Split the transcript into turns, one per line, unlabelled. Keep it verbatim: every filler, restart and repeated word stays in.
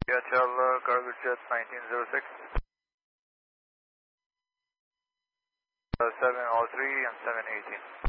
Yeah, Charlie, cargo jet nineteen oh six. Uh, seven oh three and seven eighteen.